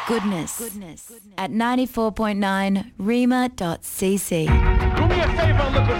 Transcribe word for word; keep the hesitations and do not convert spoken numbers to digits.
Goodness, Goodness. At ninety-four point nine rima dot c c. Do me a favor and look